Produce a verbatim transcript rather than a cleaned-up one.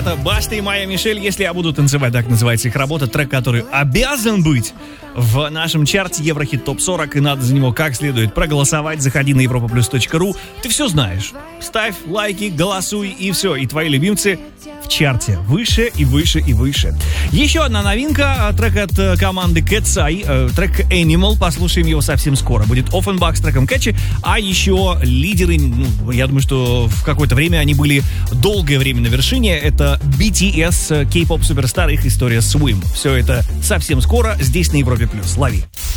Это Баста и Майя Мишель. Если я буду танцевать, так называется их работа. Трек, который обязан быть в нашем чарте Еврохит топ сорок. И надо за него как следует проголосовать. Заходи на европа плюс точка ру. Ты все знаешь. Ставь лайки, голосуй и все. И твои любимцы в чарте выше и выше и выше. Еще одна новинка. Трек от команды Cat's Eye. Трек Animal. Послушаем его совсем скоро. Будет Offenbach с треком Catchy. А еще лидеры, ну, я думаю, что в какое-то время они были долгое время на вершине. Это би ти эс, K-pop суперстар, их история Swim. Все это совсем скоро здесь на Европе+. Лови.